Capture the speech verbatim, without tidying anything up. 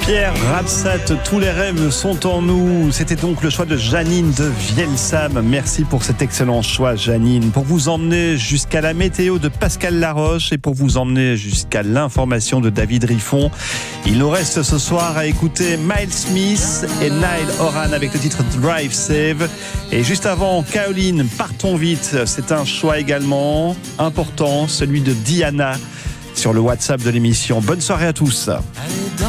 Pierre Rapsat, tous les rêves sont en nous. C'était donc le choix de Janine de Vielsam. Merci pour cet excellent choix, Janine. Pour vous emmener jusqu'à la météo de Pascal Laroche et pour vous emmener jusqu'à l'information de David Riffon, il nous reste ce soir à écouter Miles Smith et Niall Horan avec le titre Drive Save. Et juste avant, Caroline, Partons vite. C'est un choix également important, celui de Diana sur le WhatsApp de l'émission. Bonne soirée à tous.